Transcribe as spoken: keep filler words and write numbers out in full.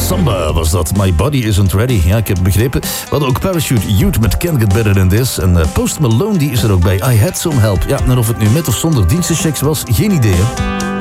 Samba was dat. My Body Isn't Ready. Ja, ik heb begrepen. We hadden ook Parachute Youth met Can't Get Better Than This. En uh, Post Malone die is er ook bij. I Had Some Help. Ja, en of het nu met of zonder dienstenchecks was, geen idee, hè.